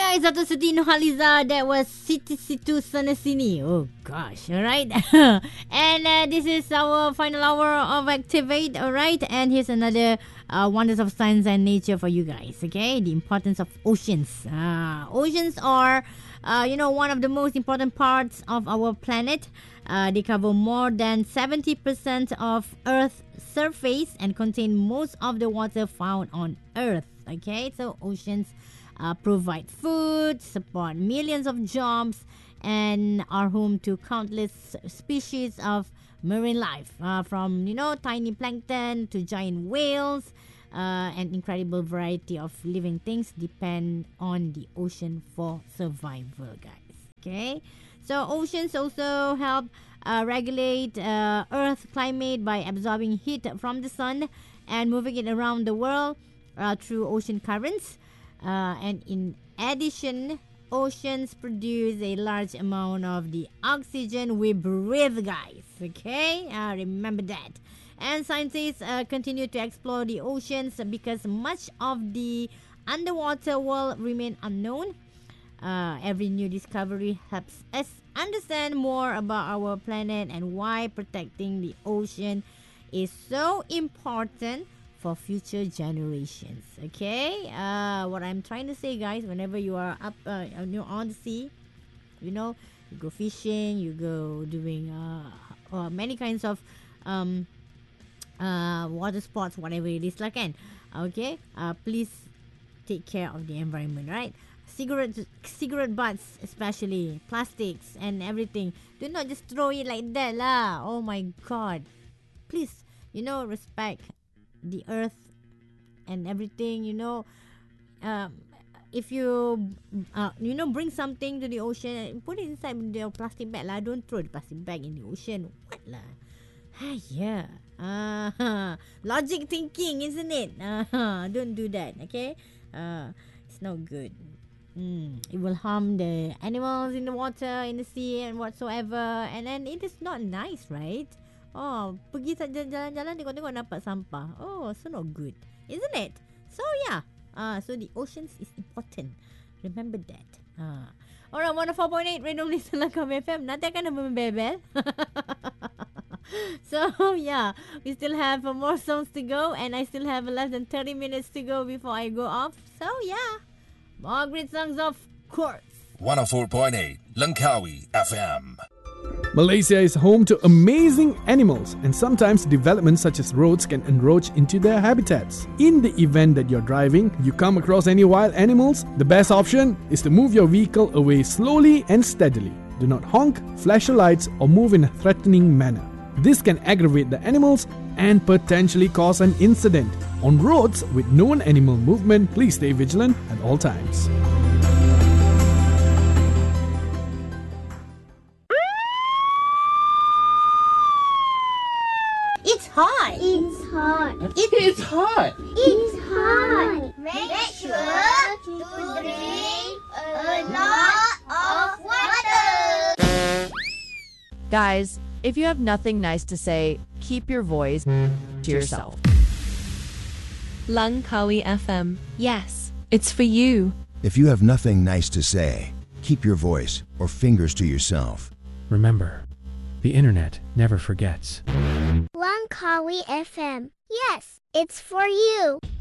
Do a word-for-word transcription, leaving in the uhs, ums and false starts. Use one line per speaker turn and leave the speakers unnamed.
guys, satu Siti Nurhaliza. That was Siti Situ Sana Sini. Oh gosh, alright. And uh, this is our final hour of Activate, alright. And here's another uh, Wonders of Science and Nature for you guys, okay. The importance of oceans. Uh, oceans are, uh, you know, one of the most important parts of our planet. Uh, they cover more than seventy percent of Earth's surface and contain most of the water found on Earth, okay. So oceans Uh, provide food, support millions of jobs, and are home to countless species of marine life, uh, from, you know, tiny plankton to giant whales. Uh, an incredible variety of living things depend on the ocean for survival, guys. Okay, so oceans also help uh, regulate uh, Earth climate by absorbing heat from the sun and moving it around the world uh, through ocean currents. Uh, and in addition, oceans produce a large amount of the oxygen we breathe, guys. Okay, uh, remember that. And scientists uh, continue to explore the oceans because much of the underwater world remain unknown. Uh, every new discovery helps us understand more about our planet and why protecting the ocean is so important for future generations. Okay, uh, what I'm trying to say, guys, whenever you are up, uh, you know, on the sea, you know, you go fishing, you go doing uh, uh many kinds of um, uh, water sports, whatever it is, like, can. Okay, uh, please take care of the environment, right? Cigarette, cigarette butts, especially plastics and everything. Do not just throw it like that, lah. Oh my God! Please, you know, respect the earth and everything, you know. um, if you uh, you know, bring something to the ocean, put it inside the plastic bag lah. Don't throw the plastic bag in the ocean. What lah? Hi, yeah. Uh, logic thinking, isn't it? Uh, don't do that, okay. Uh, it's no good. Mm, it will harm the animals in the water, in the sea and whatsoever, and then it is not nice, right? Oh, pergi saja jalan-jalan tengok-tengok nampak sampah. Oh, so not good, isn't it? So yeah, uh, so the oceans is important. Remember that. Uh. Alright, one oh four point eight Radio Malaysia Langkawi F M. Nanti akan nama membebel. So yeah, we still have uh, more songs to go, and I still have less than thirty minutes to go before I go off. So yeah, more great songs, of course.
one oh four point eight Langkawi F M.
Malaysia is home to amazing animals, and sometimes developments such as roads can encroach into their habitats. In the event that you're driving, you come across any wild animals, the best option is to move your vehicle away slowly and steadily. Do not honk, flash your lights, or move in a threatening manner. This can aggravate the animals and potentially cause an incident. On roads with known animal movement, please stay vigilant at all times.
It's hot.
It's hot.
It is hot.
It's hot.
Make sure to drink a lot of water.
Guys, if you have nothing nice to say, keep your voice to yourself.
Langkawi F M. Yes, it's for you.
If you have nothing nice to say, keep your voice or fingers to yourself.
Remember, the internet never forgets.
Langkawi F M. Yes, it's for you.